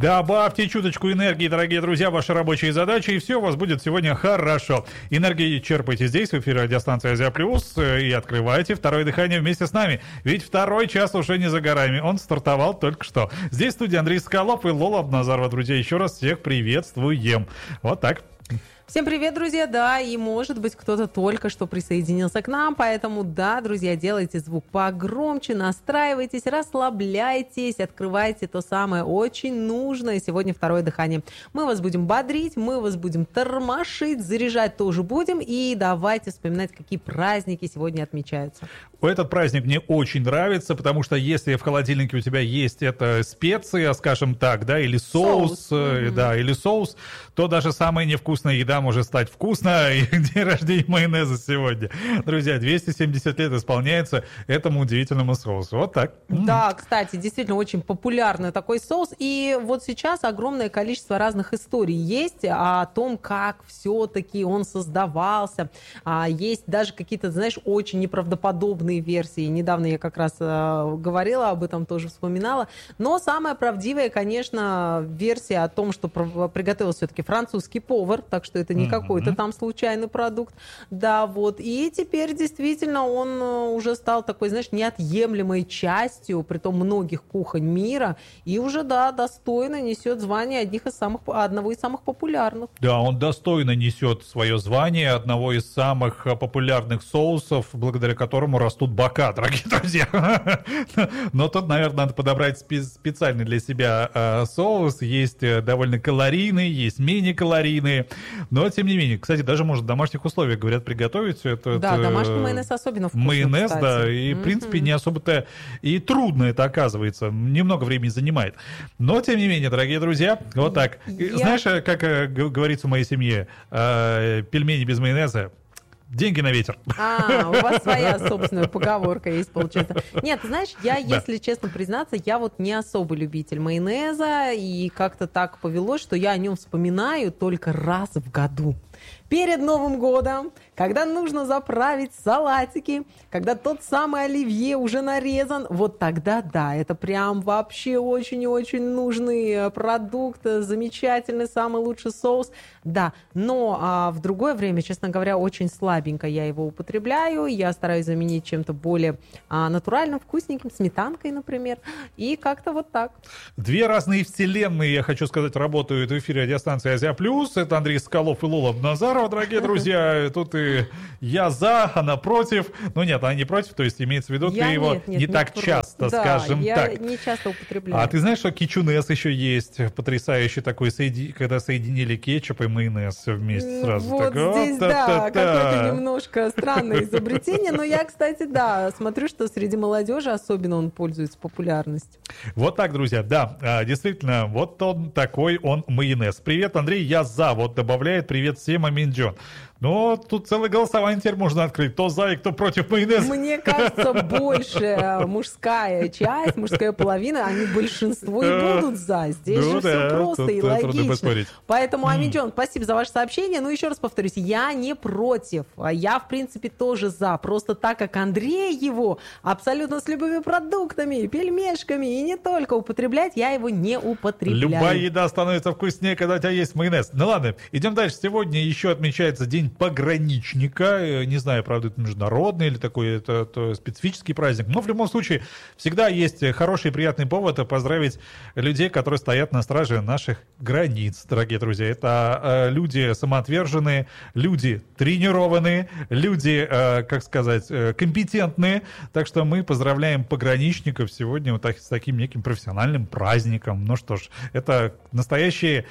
Добавьте чуточку энергии, дорогие друзья, в ваши рабочие задачи, и все у вас будет сегодня хорошо. Энергии черпайте здесь, в эфире радиостанции Азия Плюс, и открывайте второе дыхание вместе с нами. Ведь второй час уже не за горами, он стартовал только что. Здесь в студии Андрей Соколов и Лола Абназарова. Друзья, еще раз всех приветствуем. Вот так. Всем привет, друзья, да, и может быть кто-то только что присоединился к нам, поэтому, да, друзья, делайте звук погромче, настраивайтесь, расслабляйтесь, открывайте то самое очень нужное сегодня второе дыхание. Мы вас будем бодрить, мы вас будем тормошить, заряжать тоже будем, и давайте вспоминать, какие праздники сегодня отмечаются. Этот праздник мне очень нравится, потому что если в холодильнике у тебя есть это специя, скажем так, да, или соус. Да, или соус, то даже самая невкусная еда может стать вкусной. День рождения майонеза сегодня. Друзья, 270 лет исполняется этому удивительному соусу. Вот так. Да, кстати, действительно очень популярный такой соус. И вот сейчас огромное количество разных историй есть о том, как все-таки он создавался. Есть даже какие-то, знаешь, очень неправдоподобные версии. Недавно я как раз говорила об этом, тоже вспоминала. Но самая правдивая, конечно, версия о том, что приготовил все-таки французский повар, так что это не какой-то там случайный продукт. Да, вот. И теперь действительно он уже стал такой, знаешь, неотъемлемой частью, притом многих кухонь мира, и уже, да, достойно несет звание одного из самых популярных. Да, он достойно несет свое звание одного из самых популярных соусов, благодаря которому растут бока, дорогие друзья. Но тут, наверное, надо подобрать специальный для себя соус. Есть довольно калорийный, есть менее калорийные. Но, тем не менее, кстати, даже можно в домашних условиях, говорят, приготовить все это. Да, домашний майонез особенно вкусный, майонез, кстати. Да, и, в принципе, не особо-то и трудно это оказывается. Немного времени занимает. Но, тем не менее, дорогие друзья, вот так. Знаешь, как говорится в моей семье, пельмени без майонеза — деньги на ветер. У вас своя собственная поговорка есть, получается. Нет, знаешь, если честно признаться, я вот не особый любитель майонеза, и как-то так повелось, что я о нем вспоминаю только раз в году. Перед Новым годом, когда нужно заправить салатики, когда тот самый оливье уже нарезан, вот тогда, да, это прям вообще очень и очень нужный продукт, замечательный, самый лучший соус, да. Но в другое время, честно говоря, очень слабенько я его употребляю, я стараюсь заменить чем-то более натуральным, вкусненьким, сметанкой, например, и как-то вот так. Две разные вселенные, я хочу сказать, работают в эфире радиостанции Азия Плюс. Это Андрей Соколов и Лола Абназарова, дорогие друзья. Тут и я за, она против. Ну нет, она не против, то есть имеется в виду, ты его не так часто, скажем так. Я не часто употребляю. А ты знаешь, что кетчунес еще есть? Потрясающий такой, когда соединили кетчуп и майонез все вместе сразу. Вот так, здесь, да, какое-то немножко странное изобретение. Но я, кстати, да, смотрю, что среди молодежи особенно он пользуется популярностью. Вот так, друзья, да, действительно, вот он такой, он майонез. Привет, Андрей, я за, вот добавляет, привет всем, Амин Джон. Но тут целое голосование теперь можно открыть. Кто за и кто против майонеза. Мне кажется, больше мужская часть, мужская половина, они большинство и будут за. Здесь же все просто и логично. Поэтому, Аминджон, спасибо за ваше сообщение. Ну, еще раз повторюсь, я не против. Я, в принципе, тоже за. Просто так, как Андрей его абсолютно с любыми продуктами, пельмешками и не только употреблять, я его не употребляю. Любая еда становится вкуснее, когда у тебя есть майонез. Ну ладно, идем дальше. Сегодня еще отмечается День пограничника. Не знаю, правда, это международный или такой это специфический праздник. Но в любом случае всегда есть хороший и приятный повод поздравить людей, которые стоят на страже наших границ, дорогие друзья. Это люди самоотверженные, люди тренированные, люди, как сказать, компетентные. Так что мы поздравляем пограничников сегодня вот с таким неким профессиональным праздником. Ну что ж, это настоящие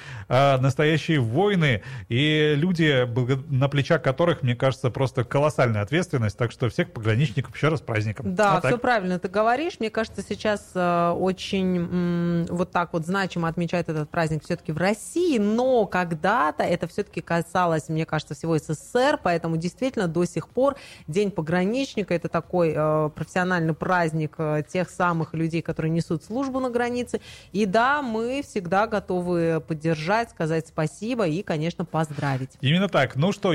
воины и люди, на плечах которых, мне кажется, просто колоссальная ответственность. Так что всех пограничников еще раз с праздником. Да, вот все правильно ты говоришь. Мне кажется, сейчас очень вот так вот значимо отмечают этот праздник все-таки в России, но когда-то это все-таки касалось, мне кажется, всего СССР, поэтому действительно до сих пор День пограничника — это такой профессиональный праздник тех самых людей, которые несут службу на границе. И да, мы всегда готовы поддержать, сказать спасибо и, конечно, поздравить. Именно так. Ну что,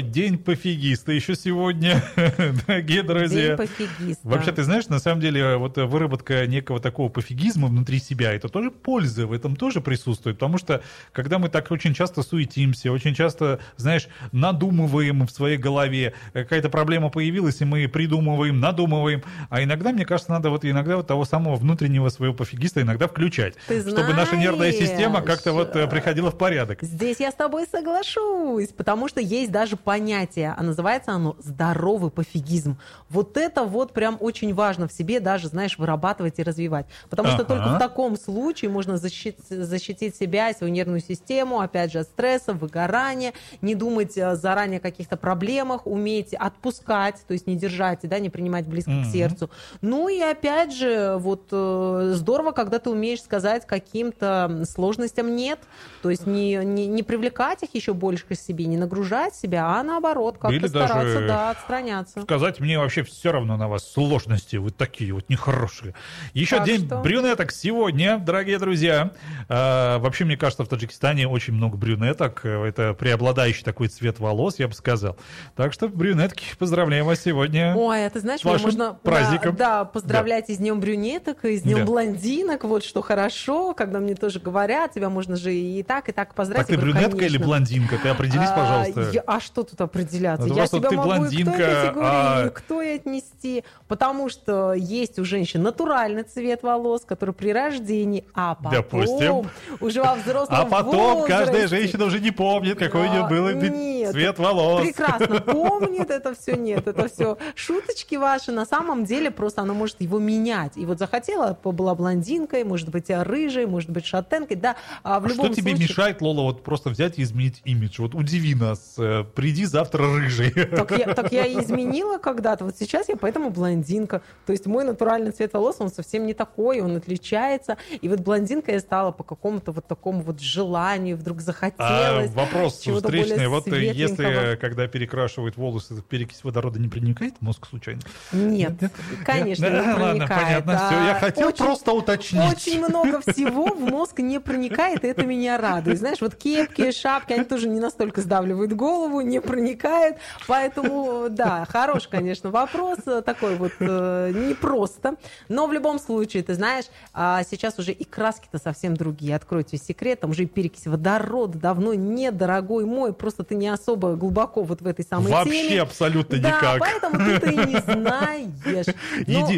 день пофигиста еще сегодня, дорогие друзья. День пофигиста. Вообще, ты знаешь, на самом деле, вот выработка некого такого пофигизма внутри себя, это тоже польза в этом тоже присутствует, потому что, когда мы так очень часто суетимся, очень часто, знаешь, надумываем в своей голове, какая-то проблема появилась, и мы придумываем, надумываем, а иногда, мне кажется, надо вот иногда вот того самого внутреннего своего пофигиста иногда включать, чтобы наша нервная система как-то вот приходила в порядок. Здесь я с тобой соглашусь, потому что есть даже понятие, а называется оно здоровый пофигизм. Вот это вот прям очень важно в себе даже, знаешь, вырабатывать и развивать. Потому что только в таком случае можно защитить себя и свою нервную систему, опять же, от стресса, выгорания, не думать заранее о каких-то проблемах, уметь отпускать, то есть не держать, да, не принимать близко к сердцу. Ну и опять же, вот здорово, когда ты умеешь сказать каким-то сложностям нет, то есть не привлекать их еще больше к себе, не нагружать себя, а наоборот, как-то или стараться, даже да, отстраняться. Сказать, мне вообще все равно на вас, сложности вот такие вот нехорошие. Еще Так день что? брюнеток сегодня, дорогие друзья. Вообще, мне кажется, в Таджикистане очень много брюнеток. Это преобладающий такой цвет волос, я бы сказал. Так что, брюнетки, поздравляем вас сегодня. Ой, а ты знаешь, с мне вашим можно праздником. да, поздравлять и с днем брюнеток, и с днем блондинок. Вот что хорошо, когда мне тоже говорят, тебя можно же и так поздравить. Так ты брюнетка или блондинка? Ты определись, пожалуйста. А что тут определяться? Ну, я просто себя ты могу блондинка, и к той категории, и к той отнести. Потому что есть у женщин натуральный цвет волос, который при рождении, а потом Допустим. уже во взрослом А потом возрасте. каждая женщина уже не помнит, какой у нее был Нет, цвет волос. прекрасно помнит это все, нет, это все шуточки ваши. На самом деле просто она может его менять. И вот захотела, была блондинкой, может быть, рыжей, может быть, шатенкой, да. А в любом что тебе случае... мешает, Лола, вот просто взять и изменить имидж? Вот удиви нас, приди завтра рыжий. Так я и изменила когда-то. Вот сейчас я поэтому блондинка. То есть мой натуральный цвет волос, он совсем не такой, он отличается. И вот блондинка я стала по какому-то вот такому вот желанию, вдруг захотелось. Вопрос чего-то встречный. более Вот если, светленького. когда перекрашивают волосы, перекись водорода не проникает в мозг случайно? Нет, конечно, не Ладно, проникает. понятно, все. Я хотел просто уточнить. Очень много всего в мозг не проникает, и это меня радует. Знаешь, вот кепки, шапки, они тоже не настолько сдавливают голову, не проникают. Поэтому, да, хороший, конечно, вопрос. Такой вот непросто. Но в любом случае, ты знаешь, сейчас уже и краски-то совсем другие. Открою тебе секрет, там уже и перекись водорода давно нет, дорогой мой. Просто ты не особо глубоко вот в этой самой теме. Вообще абсолютно да, никак. поэтому ты-то и не знаешь. Но...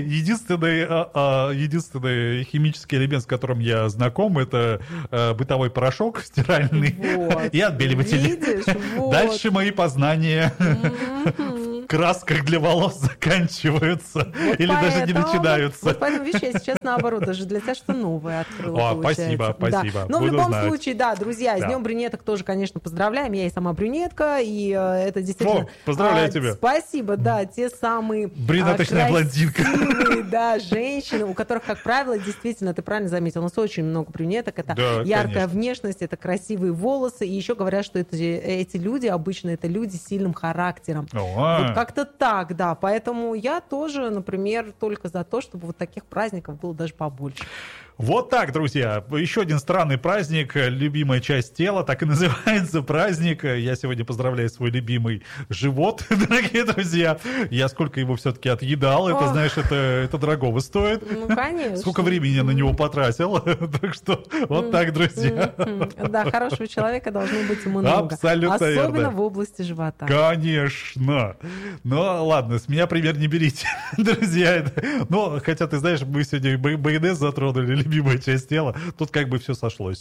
Единственный химический элемент, с которым я знаком, это бытовой порошок стиральный Вот. и отбеливатель. Видишь? Вот. Дальше мои познания в красках для волос заканчиваются Вот или даже не поэтому- начинаются. Вот поэтому, видишь, я сейчас наоборот, даже для тебя что новое открыла. О, получается. спасибо. Да. Но в Буду любом знать. случае, да, друзья, с Да. Днем брюнеток тоже, конечно, поздравляем. Я и сама брюнетка, и это действительно... О, поздравляю тебя. Спасибо, да, те самые Брюнеточная блондинка. красивые, да, женщины, у которых, как правило, действительно, ты правильно заметил, у нас очень много брюнеток, это Да, яркая конечно. внешность, это красивые волосы, и еще говорят, что эти люди обычно это люди с сильным характером. Вот как-то так, да. Поэтому я тоже, например, только за то, чтобы вот таких праздников было даже побольше. Вот так, друзья. Еще один странный праздник, любимая часть тела, так и называется праздник. Я сегодня поздравляю свой любимый живот, дорогие друзья. Я сколько его все-таки отъедал, это, знаешь, это дорогого стоит. Ну, конечно. Сколько времени я на него потратил. Так что вот так, друзья. Да, хорошего человека должно быть много. Абсолютно Особенно верно. в области живота. Конечно. Ну, ладно, с меня пример не берите, друзья. Ну, хотя, ты знаешь, мы сегодня майонез затронули, любимая часть тела. Тут как бы все сошлось.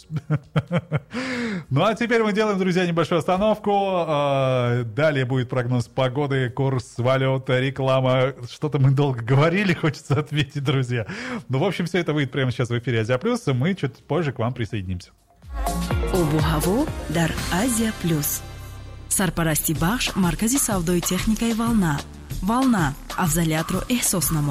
Ну, а теперь мы делаем, друзья, небольшую остановку. Далее будет прогноз погоды, курс валюты, реклама. Что-то мы долго говорили, хочется ответить, друзья. Ну, в общем, все это выйдет прямо сейчас в эфире Азия Плюс, и мы чуть позже к вам присоединимся. Обу-ҳаво дар Азия Плюс. Сарпарасти бахш маркази савдои техникаи Волна. Волна афзалиятро эҳсос намо.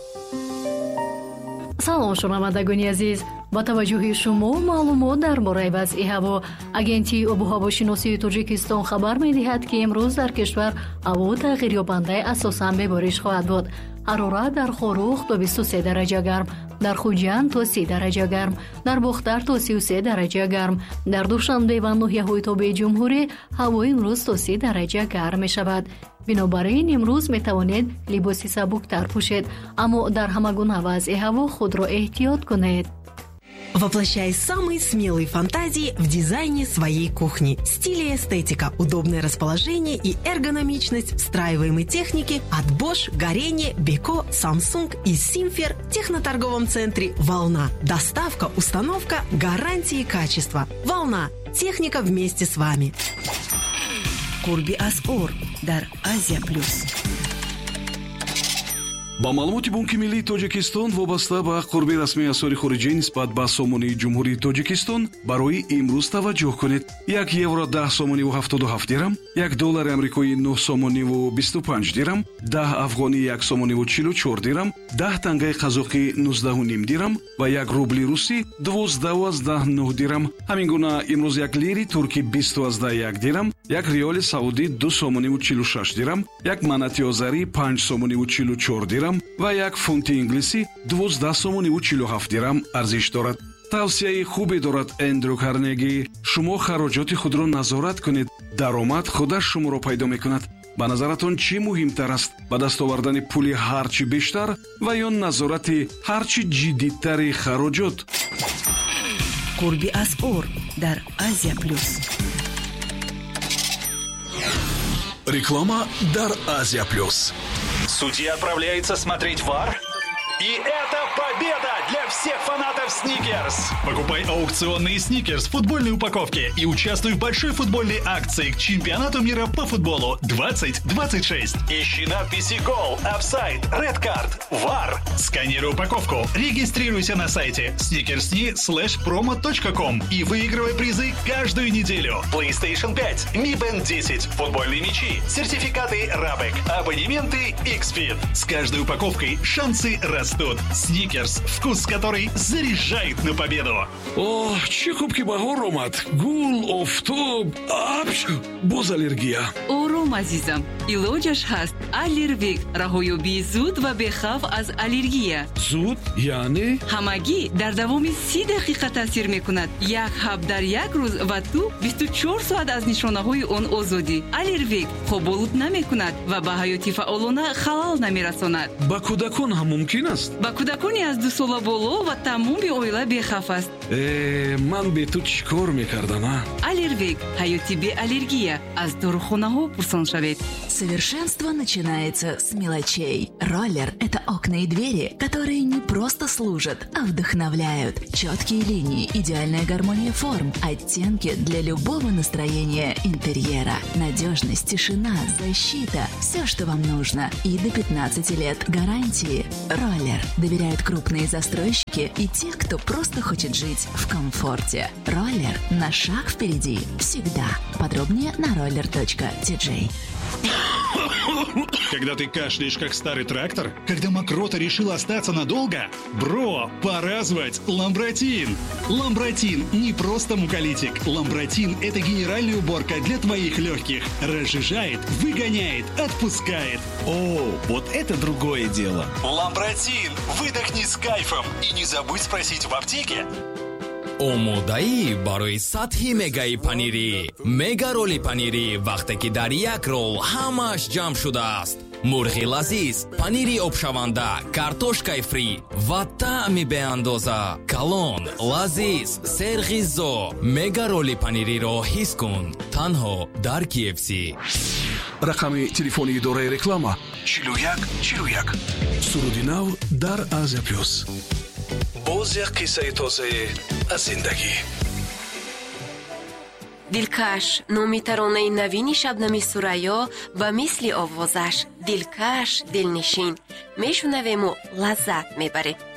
салом шунавандагони азиз, ба таваҷҷӯҳи шумо маълумот дар бораи вазъи ҳаво. агентии обуҳавошиносии Тоҷикистон хабар медиҳад, ки имрӯз дар кишвар ҳаво тағйирёбандаи асосан бебориш хоҳад буд. ҳарорат дар хорӯх то 23 дараҷа гарм, дар хуҷанд то 30 дараҷа гарм, дар бухтар то 33 дараҷа гарм. дар душанбе ва ноҳияҳои тобии ҷумҳурӣ ҳаво имрӯз то 30 дараҷа гарм мешавад. бинобар ин имрӯз метавонед либоси сабуктар пӯшед, аммо дар ҳама гуна вазъи ҳаво худро эҳтиёт кунед. Воплощай самые смелые фантазии в дизайне своей кухни. Стиль и эстетика, удобное расположение и эргономичность встраиваемой техники от Bosch, Горение, Beko, Samsung и Simfer в техноторговом центре «Волна». Доставка, установка, гарантии качества. «Волна». Техника вместе с вами. Курби Асор дар Азия Плюс. ба маълумоти Бонки Миллии Тоҷикистон вобаста ба қурби расмии асъори хориҷӣ нисбат ба сомонии ҷумҳурии Тоҷикистон барои имрӯз таваҷҷӯҳ кунед. 1 евро 10 сомониву 77 дирам, 1 доллари амрикоӣ 9 сомониву 25 дирам, 10 афғонӣ 1 сомониву 44 дирам, 10 тангаи қазоқӣ 19,5 дирам ва 1 рубли русӣ 12,9 дирам. Ҳамин гуна имрӯз 1 лири туркӣ 20,1 дирам, 1 риёли саудӣ 2 сомониву 46 дирам, 1 манати озарӣ 5 сомониву 44 дирам ва 1 фунти инглисӣ 12 сомониву 47 дирам арзиш дорад. тавсияи хубе дорад Эндрю Карнеги. Шумо хароҷоти худро назорат кунед. даромад худаш шуморо пайдо мекунад. ба назаратон чӣ муҳимтар аст? ба даст овардани пули ҳарчи бештар ва ё назорати ҳарчи ҷиддитари хароҷот? Курби Асор дар Азия Плюс. Реклама дар Азия Плюс. Судья отправляется смотреть ВАР. И это победа для всех фанатов Сникерс! Покупай аукционные Сникерс в футбольной упаковке и участвуй в большой футбольной акции к чемпионату мира по футболу 2026. Ищи надписи «Гол», «Офсайд», «Ред карт», «ВАР». Сканируй упаковку, регистрируйся на сайте snickersni.promo.com и выигрывай призы каждую неделю. PlayStation 5, Mi Band 10, футбольные мячи, сертификаты Рабек, абонементы Xfit. С каждой упаковкой шансы растут. Сникерс, вкус который заряжает на победу. О, чӣ хуб ки баҳор омад. Гул, офтоб, боз аллергия. ором азизам, илоҷаш ҳаст. Аллервик, раҳоёбии зуд ва бехавф аз аллергия. Зуд яъне ҳамагӣ дар давоми 30 дақиқа таъсир мекунад. Як ҳаб дар як рӯз ва ту 24 соат аз нишонаҳои он озодӣ. Аллервик хоболуд намекунад ва ба ҳаёти фаъолона халал намерасонад. ба кӯдакон ҳам мумкин аст? ба кӯдакони аз 2 сола боло ва тамоми оила бехавф аст. ман бе ту чӣ кор мекардам? Аллервик, ҳаёти беаллергия. Аз дорухонаҳо пурсон шавед. Совершенство начинается с мелочей. Роллер – это окна и двери, которые не просто служат, а вдохновляют. Четкие линии, идеальная гармония форм, оттенки для любого настроения интерьера. Надежность, тишина, защита – все, что вам нужно. И до 15 лет гарантии. Роллер доверяют крупные застройщики и те, кто просто хочет жить в комфорте. Роллер на шаг впереди всегда. Подробнее на roller.tj. Когда ты кашляешь, как старый трактор? Когда мокрота решила остаться надолго? Бро, пора звать Ламбротин! Ламбротин не просто муколитик. Ламбротин – это генеральная уборка для твоих легких. Разжижает, выгоняет, отпускает. О, вот это другое дело. Ламбротин! Выдохни с кайфом. И не забудь спросить в аптеке. омодаӣ барои сатҳи мегаи панирӣ. Мега роли панирӣ вақте ки дар як рол ҳамааш ҷамъ шудааст. мурғи лазиз, панири обшаванда, картошкаи фри ва таъми беандоза. калон, лазиз, серғиззо. мега роли панириро ҳис кун танҳо дар KFC. рақами телефони идораи реклама 4141. суруди нав дар Азия Плюс. боз як қиссаи тозае аз зиндагӣ. дилкаш номи таронаи навини шабнами сурайё ба мисли овозаш дилкаш дилнишин мешунавему лаззат мебарем.